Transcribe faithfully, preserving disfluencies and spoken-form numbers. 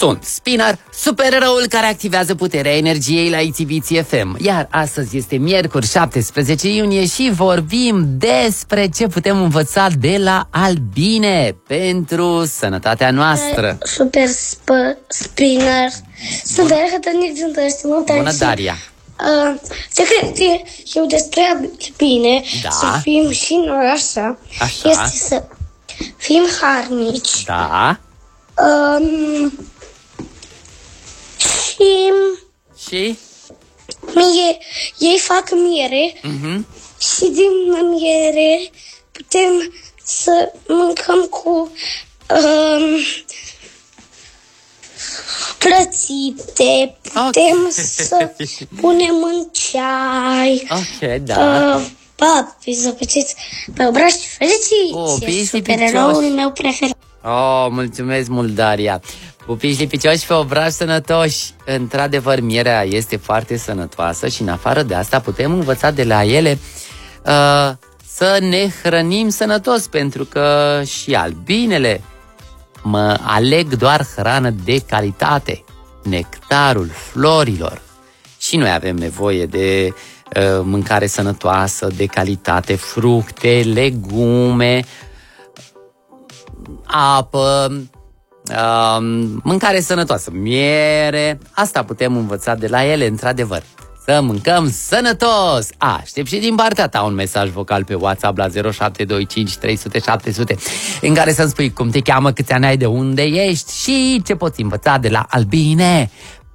sunt Spinner, supereroul care activează puterea energiei la Itibiții F M. Iar astăzi este miercuri șaptesprezece iunie și vorbim despre ce putem învăța de la albine pentru sănătatea noastră. Super Spinner, super hătănic sunt ăștia. Bună, Daria! Uh, ce cred eu despre albine, da. să fim și noi așa, așa, este să fim harnici. Da. Um, și Și? Mie, ei fac miere uh-huh. și din miere putem să mâncăm cu um, plățite, putem okay. să punem în ceai. Ok, da. Uh, papi, să puteți pe obraș și fericiți. Oh, supereroul meu preferat. Oh, mulțumesc mult, Daria. Pupici lipicioși pe obraj sănătoși. Într-adevăr, mierea este foarte sănătoasă și în afară de asta putem învăța de la ele uh, să ne hrănim sănătos, pentru că și albinele mă aleg doar hrană de calitate, nectarul florilor. Și noi avem nevoie de uh, mâncare sănătoasă, de calitate, fructe, legume, apă, uh, mâncare sănătoasă, miere. Asta putem învăța de la ele, într-adevăr. Să mâncăm sănătos! Aștept și din partea ta un mesaj vocal pe WhatsApp la zero șapte doi cinci trei zero zero șapte zero zero în care să-mi spui cum te cheamă, câți ani ai, de unde ești și ce poți învăța de la albine.